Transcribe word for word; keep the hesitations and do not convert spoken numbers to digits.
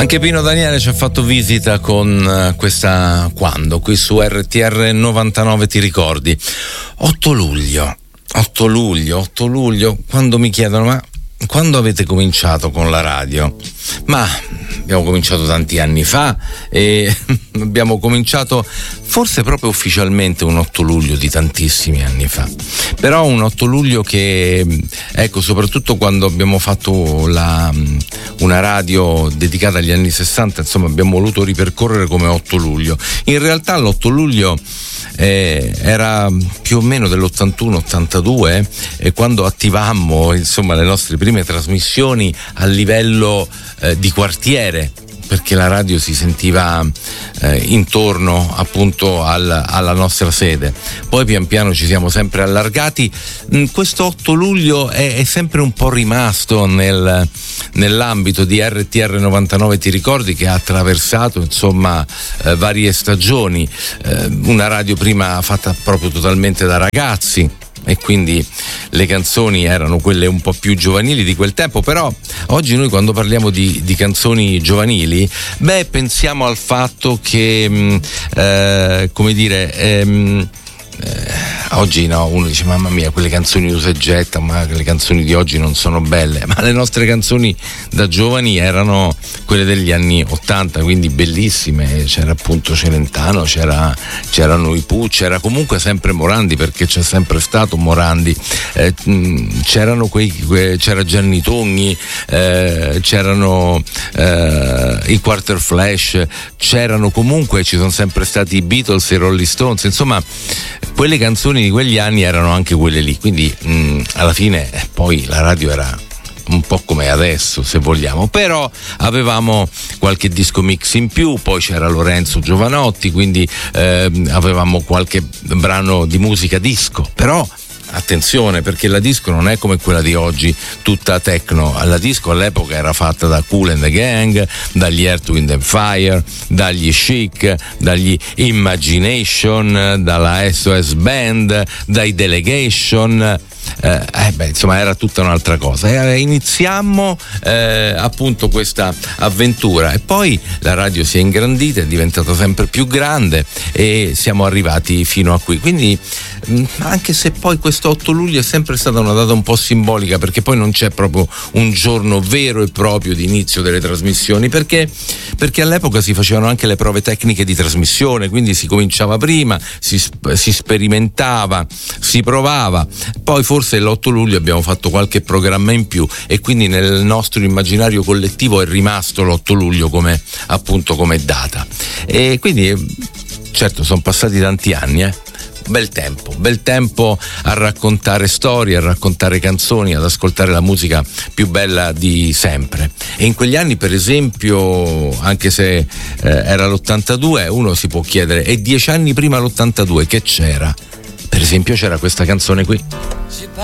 Anche Pino Daniele ci ha fatto visita con questa Quando, qui su R T R novantanove, ti ricordi? otto luglio, otto luglio, otto luglio, quando mi chiedono ma quando avete cominciato con la radio? Ma abbiamo cominciato tanti anni fa e abbiamo cominciato forse proprio ufficialmente un otto luglio di tantissimi anni fa, però un otto luglio che, ecco, soprattutto quando abbiamo fatto la, una radio dedicata agli anni sessanta, insomma abbiamo voluto ripercorrere come otto luglio. In realtà l'otto luglio Eh, era più o meno dell'ottantuno ottantadue, eh, quando attivammo insomma le nostre prime trasmissioni a livello eh, di quartiere, perché la radio si sentiva eh, intorno appunto al, alla nostra sede. Poi pian piano ci siamo sempre allargati. Mm, questo otto luglio è, è sempre un po' rimasto nel, nell'ambito di R T R novantanove, ti ricordi, che ha attraversato insomma eh, varie stagioni. Eh, una radio prima fatta proprio totalmente da ragazzi, e quindi le canzoni erano quelle un po' più giovanili di quel tempo. Però oggi noi, quando parliamo di, di canzoni giovanili, beh, pensiamo al fatto che mh, eh, come dire ehm, eh, oggi no, uno dice mamma mia, quelle canzoni usa e getta, ma le canzoni di oggi non sono belle, ma le nostre canzoni da giovani erano quelle degli anni ottanta, quindi bellissime. C'era appunto Celentano, c'era c'erano i Pooh, c'era comunque sempre Morandi, perché c'è sempre stato Morandi, eh, c'erano quei, que, c'era Gianni Togni, eh, c'erano eh, i Quarter Flash, c'erano comunque, ci sono sempre stati i Beatles e i Rolling Stones, insomma quelle canzoni di quegli anni erano anche quelle lì, quindi mh, alla fine eh, poi la radio era un po' come adesso, se vogliamo, però avevamo qualche disco mix in più, poi c'era Lorenzo Giovanotti, quindi eh, avevamo qualche brano di musica disco. Però attenzione, perché la disco non è come quella di oggi, tutta techno. La disco all'epoca era fatta da Kool and the Gang, dagli Earth, Wind and Fire, dagli Chic, dagli Imagination, dalla S O S Band, dai Delegation. Eh, eh beh, insomma era tutta un'altra cosa. E iniziammo eh, appunto questa avventura, e poi la radio si è ingrandita, è diventata sempre più grande e siamo arrivati fino a qui. Quindi mh, anche se poi questo otto luglio è sempre stata una data un po' simbolica, perché poi non c'è proprio un giorno vero e proprio di inizio delle trasmissioni, perché perché all'epoca si facevano anche le prove tecniche di trasmissione, quindi si cominciava prima, si, si sperimentava, si provava, poi forse l'otto luglio abbiamo fatto qualche programma in più, e quindi nel nostro immaginario collettivo è rimasto l'otto luglio come appunto come data. E quindi certo sono passati tanti anni, eh bel tempo, bel tempo a raccontare storie, a raccontare canzoni, ad ascoltare la musica più bella di sempre. E in quegli anni, per esempio, anche se eh, era l'ottantadue, uno si può chiedere, e dieci anni prima l'ottantadue che c'era? Per esempio c'era questa canzone qui.